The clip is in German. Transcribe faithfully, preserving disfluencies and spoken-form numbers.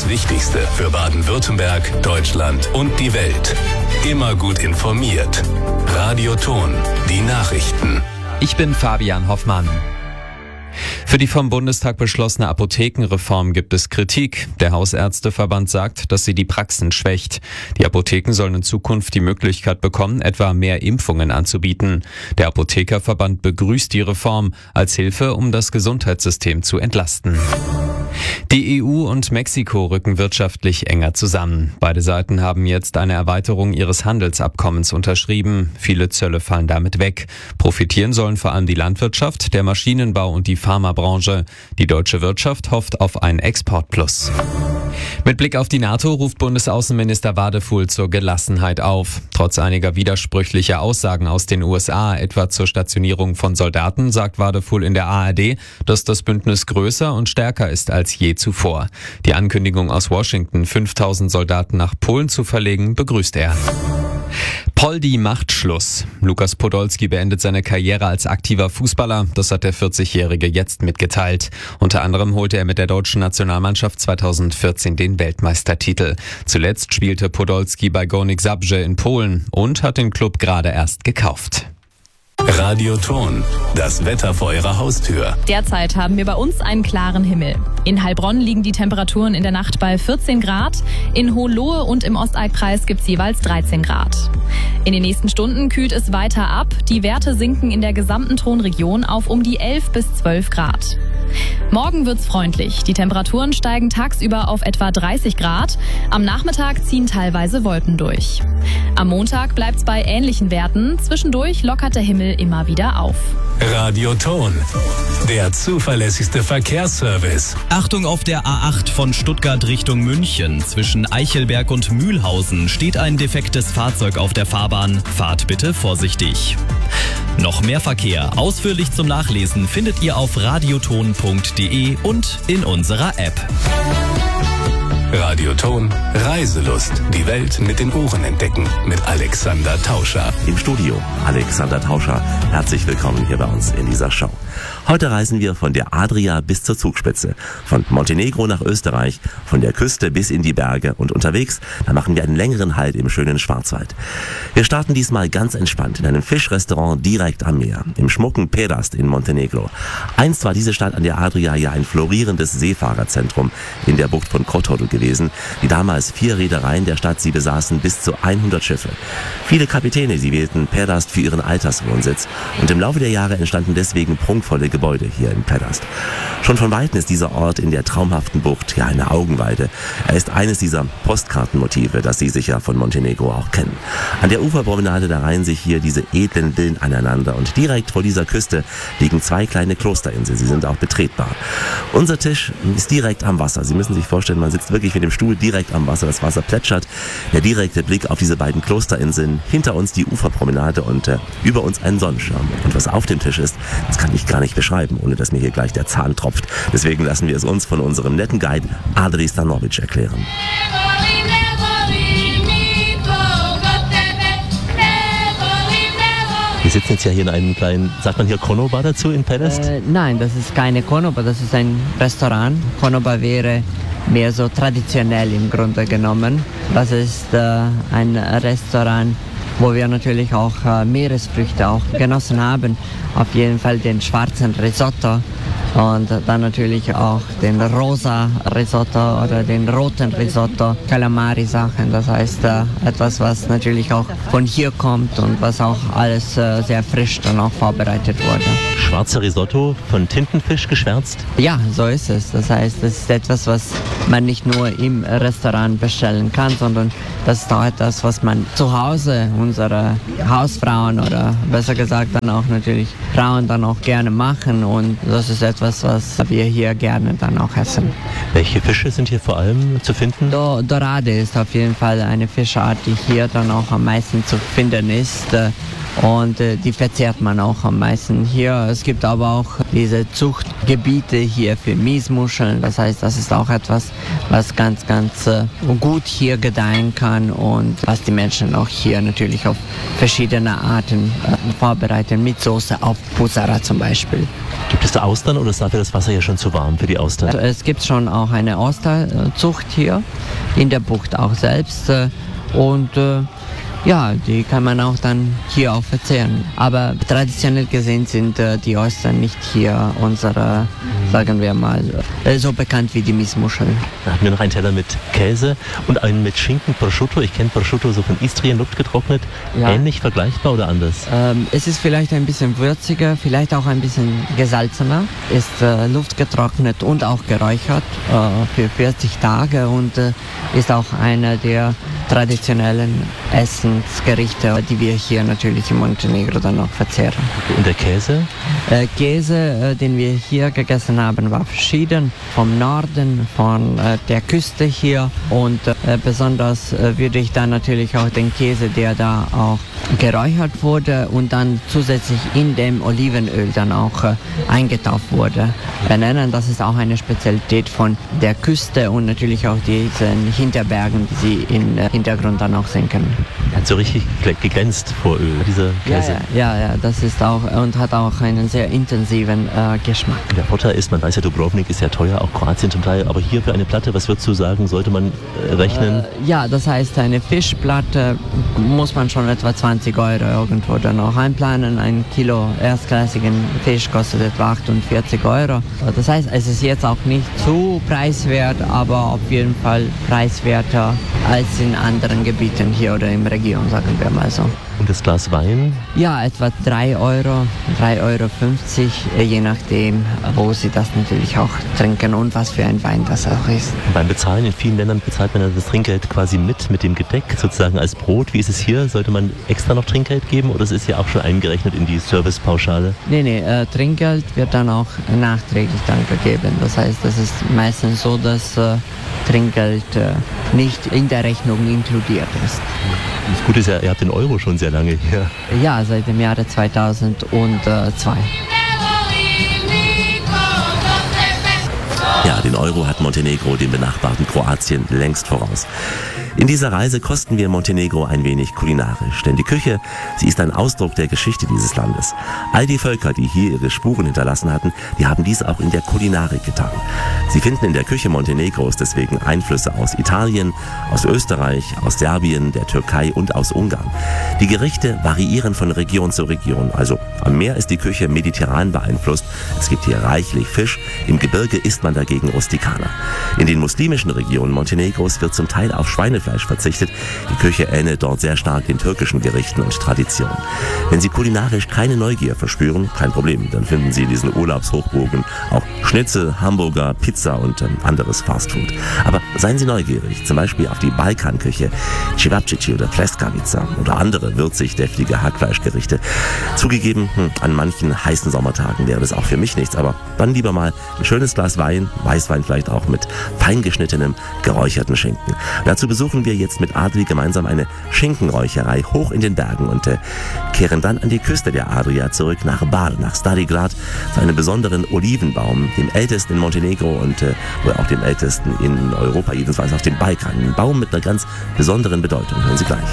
Das Wichtigste für Baden-Württemberg, Deutschland und die Welt. Immer gut informiert. Radio Ton, die Nachrichten. Ich bin Fabian Hoffmann. Für die vom Bundestag beschlossene Apothekenreform gibt es Kritik. Der Hausärzteverband sagt, dass sie die Praxen schwächt. Die Apotheken sollen in Zukunft die Möglichkeit bekommen, etwa mehr Impfungen anzubieten. Der Apothekerverband begrüßt die Reform als Hilfe, um das Gesundheitssystem zu entlasten. Die E U und Mexiko rücken wirtschaftlich enger zusammen. Beide Seiten haben jetzt eine Erweiterung ihres Handelsabkommens unterschrieben. Viele Zölle fallen damit weg. Profitieren sollen vor allem die Landwirtschaft, der Maschinenbau und die Pharmabranche. Die deutsche Wirtschaft hofft auf einen Exportplus. Mit Blick auf die NATO ruft Bundesaußenminister Wadefuhl zur Gelassenheit auf. Trotz einiger widersprüchlicher Aussagen aus den U S A, etwa zur Stationierung von Soldaten, sagt Wadefuhl in der A R D, dass das Bündnis größer und stärker ist als je zuvor. Die Ankündigung aus Washington, fünftausend Soldaten nach Polen zu verlegen, begrüßt er. Poldi macht Schluss. Lukas Podolski beendet seine Karriere als aktiver Fußballer. Das hat der vierzigjährige jetzt mitgeteilt. Unter anderem holte er mit der deutschen Nationalmannschaft zweitausendvierzehn den Weltmeistertitel. Zuletzt spielte Podolski bei Górnik Zabrze in Polen und hat den Klub gerade erst gekauft. Radio Ton, das Wetter vor Ihrer Haustür. Derzeit haben wir bei uns einen klaren Himmel. In Heilbronn liegen die Temperaturen in der Nacht bei vierzehn Grad. In Hohenlohe und im Osteikreis gibt es jeweils dreizehn Grad. In den nächsten Stunden kühlt es weiter ab. Die Werte sinken in der gesamten Thronregion auf um die elf bis zwölf Grad. Morgen wird's freundlich. Die Temperaturen steigen tagsüber auf etwa dreißig Grad. Am Nachmittag ziehen teilweise Wolken durch. Am Montag bleibt's bei ähnlichen Werten. Zwischendurch lockert der Himmel immer wieder auf. Radio Ton, der zuverlässigste Verkehrsservice. Achtung, auf der A acht von Stuttgart Richtung München. Zwischen Eichelberg und Mühlhausen steht ein defektes Fahrzeug auf der Fahrbahn. Fahrt bitte vorsichtig. Noch mehr Verkehr ausführlich zum Nachlesen findet ihr auf radioton punkt de und in unserer App. Radio Ton, Reiselust. Die Welt mit den Ohren entdecken. Mit Alexander Tauscher. Im Studio Alexander Tauscher. Herzlich willkommen hier bei uns in dieser Show. Heute reisen wir von der Adria bis zur Zugspitze, von Montenegro nach Österreich, von der Küste bis in die Berge und unterwegs, da machen wir einen längeren Halt im schönen Schwarzwald. Wir starten diesmal ganz entspannt in einem Fischrestaurant direkt am Meer, im schmucken Perast in Montenegro. Einst war diese Stadt an der Adria ja ein florierendes Seefahrerzentrum in der Bucht von Kotor gewesen. Die damals vier Reedereien der Stadt, sie besaßen bis zu hundert Schiffe. Viele Kapitäne, sie wählten Perast für ihren Alterswohnsitz und im Laufe der Jahre entstanden deswegen prunkvolle Gebäude hier in Perast. Schon von Weitem ist dieser Ort in der traumhaften Bucht ja eine Augenweide. Er ist eines dieser Postkartenmotive, das Sie sicher von Montenegro auch kennen. An der Uferpromenade, da reihen sich hier diese edlen Villen aneinander und direkt vor dieser Küste liegen zwei kleine Klosterinseln. Sie sind auch betretbar. Unser Tisch ist direkt am Wasser. Sie müssen sich vorstellen, man sitzt wirklich mit dem Stuhl direkt am Wasser. Das Wasser plätschert. Der direkte Blick auf diese beiden Klosterinseln. Hinter uns die Uferpromenade und äh, über uns ein Sonnenschirm. Und was auf dem Tisch ist, das kann ich gar nicht beschreiben, ohne dass mir hier gleich der Zahn tropft. Deswegen lassen wir es uns von unserem netten Guide Adri Stanovic erklären. Wir sitzen jetzt ja hier in einem kleinen, sagt man hier Konoba dazu in Perast? Äh, nein, das ist keine Konoba, das ist ein Restaurant. Konoba wäre mehr so traditionell im Grunde genommen. Das ist äh, ein Restaurant, wo wir natürlich auch äh, Meeresfrüchte auch genossen haben. Auf jeden Fall den schwarzen Risotto und dann natürlich auch den rosa Risotto oder den roten Risotto, Calamari-Sachen. Das heißt äh, etwas, was natürlich auch von hier kommt und was auch alles äh, sehr frisch dann auch vorbereitet wurde. Schwarzer Risotto von Tintenfisch geschwärzt? Ja, so ist es. Das heißt, das ist etwas, was man nicht nur im Restaurant bestellen kann, sondern das ist auch etwas, was man zu Hause, unsere Hausfrauen oder besser gesagt dann auch natürlich Frauen dann auch gerne machen und das ist etwas, was wir hier gerne dann auch essen. Welche Fische sind hier vor allem zu finden? Do- Dorade ist auf jeden Fall eine Fischart, die hier dann auch am meisten zu finden ist. Und äh, die verzehrt man auch am meisten. Hier Äh, es gibt aber auch diese Zuchtgebiete hier für Miesmuscheln. Das heißt, das ist auch etwas, was ganz, ganz äh, gut hier gedeihen kann und was die Menschen auch hier natürlich auf verschiedene Arten äh, vorbereiten, mit Soße auf Pusara zum Beispiel. Gibt es da Austern oder ist dafür das Wasser ja schon zu warm für die Austern? Also es gibt schon auch eine Austerzucht hier in der Bucht auch selbst äh, und äh, ja, die kann man auch dann hier auch verzehren. Aber traditionell gesehen sind äh, die Austern nicht hier unsere, mhm. sagen wir mal, äh, so bekannt wie die Miesmuscheln. Da hatten wir noch einen Teller mit Käse und einen mit Schinken, Prosciutto. Ich kenne Prosciutto so von Istrien, luftgetrocknet. Ja. Ähnlich, vergleichbar oder anders? Ähm, es ist vielleicht ein bisschen würziger, vielleicht auch ein bisschen gesalzener. Ist äh, luftgetrocknet und auch geräuchert äh, für vierzig Tage und äh, ist auch einer der traditionellen Essensgerichte, die wir hier natürlich in Montenegro dann noch verzehren. Und der Käse? Äh, Käse, äh, den wir hier gegessen haben, war verschieden. Vom Norden, von äh, der Küste hier und äh, besonders äh, würde ich dann natürlich auch den Käse, der da auch geräuchert wurde und dann zusätzlich in dem Olivenöl dann auch äh, eingetaucht wurde, benennen. Das ist auch eine Spezialität von der Küste und natürlich auch diesen Hinterbergen, die Sie im äh, Hintergrund dann auch sehen können. Er hat so richtig geglänzt vor Öl, dieser Käse. Ja, ja, ja, das ist auch und hat auch einen sehr intensiven äh, Geschmack. Der Vorteil ist, man weiß ja, Dubrovnik ist ja teuer, auch Kroatien zum Teil, aber hier für eine Platte, was würdest du sagen, sollte man äh, rechnen? Äh, ja, das heißt, eine Fischplatte muss man schon etwa zwanzig Euro irgendwo dann auch einplanen. Ein Kilo erstklassigen Fisch kostet etwa achtundvierzig Euro. Das heißt, es ist jetzt auch nicht zu preiswert, aber auf jeden Fall preiswerter als in anderen Gebieten hier oder in der Region, sagen wir mal so. Und das Glas Wein? Ja, etwa drei Euro, drei Euro fünfzig, je nachdem, wo Sie das natürlich auch trinken und was für ein Wein das auch ist. Und beim Bezahlen in vielen Ländern bezahlt man das Trinkgeld quasi mit, mit dem Gedeck, sozusagen als Brot. Wie ist es hier? Sollte man extra noch Trinkgeld geben oder ist es ja auch schon eingerechnet in die Servicepauschale? Nee, nee, äh, Trinkgeld wird dann auch nachträglich dann gegeben. Das heißt, es ist meistens so, dass äh, Trinkgeld äh, nicht in der Rechnung inkludiert ist. Das Gute ist ja, ihr habt den Euro schon sehr lange hier. Ja, seit dem Jahre zweitausendzwei. Ja, den Euro hat Montenegro dem benachbarten Kroatien längst voraus. In dieser Reise kosten wir Montenegro ein wenig kulinarisch, denn die Küche, sie ist ein Ausdruck der Geschichte dieses Landes. All die Völker, die hier ihre Spuren hinterlassen hatten, die haben dies auch in der Kulinarik getan. Sie finden in der Küche Montenegros deswegen Einflüsse aus Italien, aus Österreich, aus Serbien, der Türkei und aus Ungarn. Die Gerichte variieren von Region zu Region, also am Meer ist die Küche mediterran beeinflusst, es gibt hier reichlich Fisch, im Gebirge isst man dagegen rustikaner. In den muslimischen Regionen Montenegros wird zum Teil auf Schweinefleisch verzichtet. Die Küche ähnelt dort sehr stark den türkischen Gerichten und Traditionen. Wenn Sie kulinarisch keine Neugier verspüren, kein Problem, dann finden Sie in diesen Urlaubshochburgen auch Schnitzel, Hamburger, Pizza und ähm, anderes Fastfood. Aber seien Sie neugierig, zum Beispiel auf die Balkanküche, Cevapcici oder Pleskavica oder andere würzig-deftige Hackfleischgerichte. Zugegeben, hm, an manchen heißen Sommertagen wäre das auch für mich nichts, aber dann lieber mal ein schönes Glas Wein, Weißwein vielleicht auch mit feingeschnittenem, geräucherten Schinken. Dazu besuchen wir jetzt mit Adri gemeinsam eine Schinkenräucherei hoch in den Bergen und äh, kehren dann an die Küste der Adria zurück nach Bar, nach Stari Grad, zu einem besonderen Olivenbaum, dem ältesten in Montenegro und äh, wohl auch dem ältesten in Europa, jedenfalls auf dem Balkan. Ein Baum mit einer ganz besonderen Bedeutung. Hören Sie gleich.